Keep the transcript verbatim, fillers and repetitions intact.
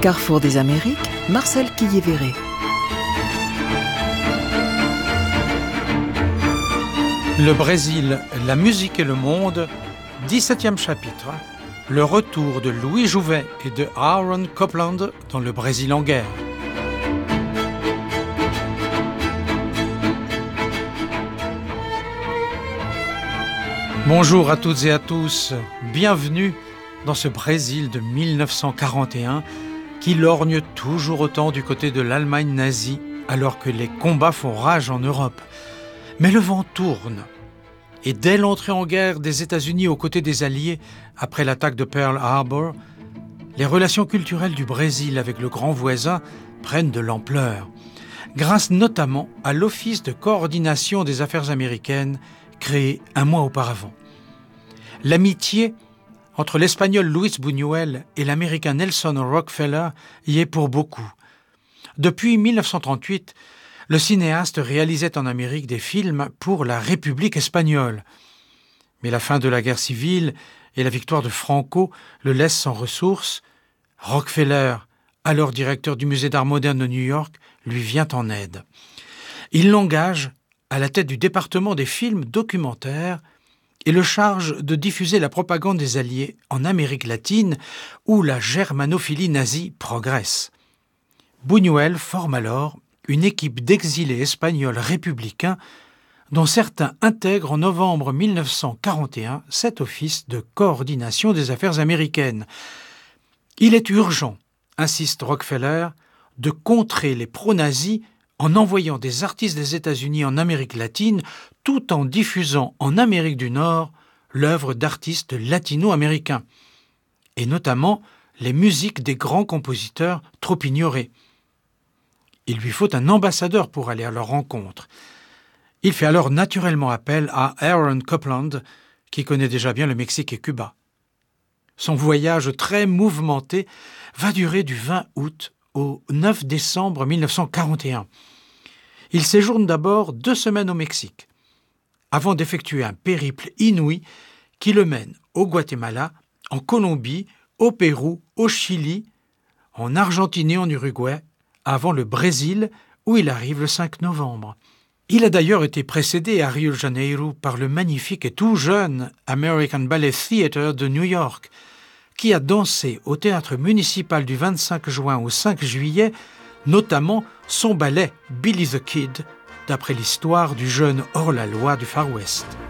Carrefour des Amériques, Marcel Quillier-Verret. Le Brésil, la musique et le monde, dix-septième chapitre. Le retour de Louis Jouvet et de Aaron Copland dans le Brésil en guerre. Bonjour à toutes et à tous, bienvenue dans ce Brésil de mille neuf cent quarante et un qui lorgne toujours autant du côté de l'Allemagne nazie alors que les combats font rage en Europe. Mais le vent tourne. Et dès l'entrée en guerre des États-Unis aux côtés des Alliés, après l'attaque de Pearl Harbor, les relations culturelles du Brésil avec le grand voisin prennent de l'ampleur, grâce notamment à l'Office de coordination des affaires américaines créé un mois auparavant. L'amitié entre l'Espagnol Luis Buñuel et l'Américain Nelson Rockefeller y est pour beaucoup. Depuis mille neuf cent trente-huit, le cinéaste réalisait en Amérique des films pour la République espagnole. Mais la fin de la guerre civile et la victoire de Franco le laissent sans ressources. Rockefeller, alors directeur du Musée d'art moderne de New York, lui vient en aide. Il l'engage à la tête du département des films documentaires et le charge de diffuser la propagande des Alliés en Amérique latine où la germanophilie nazie progresse. Buñuel forme alors une équipe d'exilés espagnols républicains dont certains intègrent en novembre mille neuf cent quarante et un cet office de coordination des affaires américaines. Il est urgent, insiste Rockefeller, de contrer les pro-nazis en envoyant des artistes des États-Unis en Amérique latine tout en diffusant en Amérique du Nord l'œuvre d'artistes latino-américains, et notamment les musiques des grands compositeurs trop ignorés. Il lui faut un ambassadeur pour aller à leur rencontre. Il fait alors naturellement appel à Aaron Copland, qui connaît déjà bien le Mexique et Cuba. Son voyage très mouvementé va durer du vingt août au neuf décembre mille neuf cent quarante et un. Il séjourne d'abord deux semaines au Mexique, avant d'effectuer un périple inouï qui le mène au Guatemala, en Colombie, au Pérou, au Chili, en Argentine et en Uruguay, avant le Brésil, où il arrive le cinq novembre. Il a d'ailleurs été précédé à Rio de Janeiro par le magnifique et tout jeune American Ballet Theatre de New York, qui a dansé au théâtre municipal du vingt-cinq juin au cinq juillet, notamment son ballet Billy the Kid, d'après l'histoire du jeune hors-la-loi du Far West.